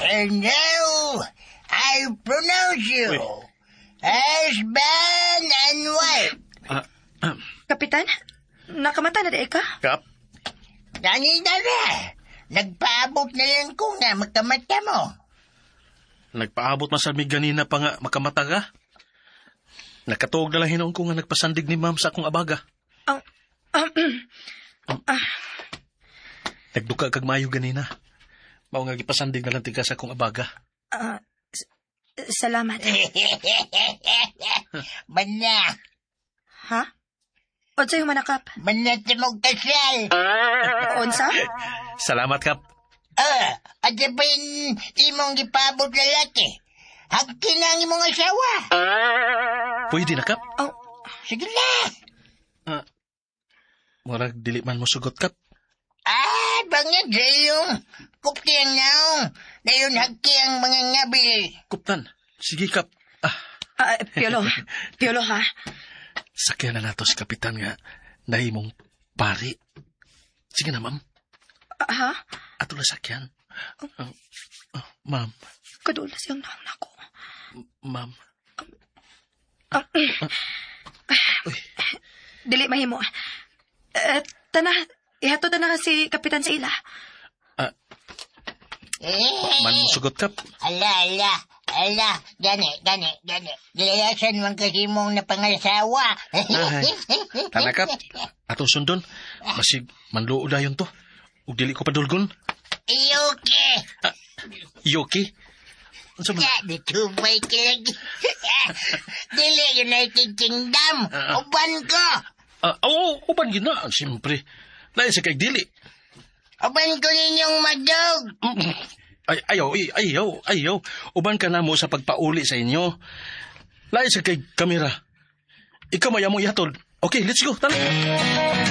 And now, I pronounce you husband and wife. Kapitan, nakamata na di ka? Kap, Kanina na. Nagpaabot na lang ko na magkamata mo. nagpaabot masamig ganina pa nga makamata ka. Nakatuog na lang hinoon ko nga nagpasandig ni ma'am sa akong abaga. Nagduka kag mayo ganina. Mao nga gipasandig na lang tika sa akong abaga. Salamat. Banya. Ha? Unsa yung manakap? Banya timog kasal. Unsa? Salamat, Kap. At sabihin imong gipabot lalaki. Hagkin na ang imong asawa. Pwede na, Kap. Sige na. Murag dili man mo sugot, Kap. Bangyan sa iyong kuptiang naong. Dayon hagki ang mga ngabil. Kuptan. Sige, Kap. Piolo ha? Sakyan na nato si Kapitan nga nahimong pari. Sige na, ma'am. Ha? Ato na sakyan. Ma'am. Kadulas yung naong nako. Ma'am. Uy. Dili mahimo. Tana, ihatod na si Kapitan sa ila. Man mo sugot, Kap. Ala, gani. Gilayasan man kasi mong napangasawa. Tana, Kap. Ato sundon. Masig manluo dayon to. Ug dili ko padulgon. Iyoke. Yoki? Unsa man? Ditubay ka lagi. Dili United Kingdom. Uban ko. Uban yun na. Siyempre. Lain sa kay dili. Uban ko ninyong madog. Ayaw. Uban ka na mo sa pagpauli sa inyo. Lain sa kay kamera. Ikaw maya mo ihatod. Okay, let's go. Tara.